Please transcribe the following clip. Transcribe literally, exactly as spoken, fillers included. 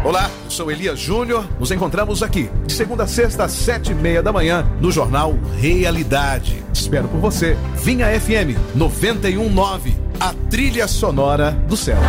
Olá, eu sou Elias Júnior. Nos encontramos aqui, de segunda a sexta, às sete e meia da manhã, no Jornal Realidade. Espero por você. Vinha F M noventa e um ponto nove, a trilha sonora do céu.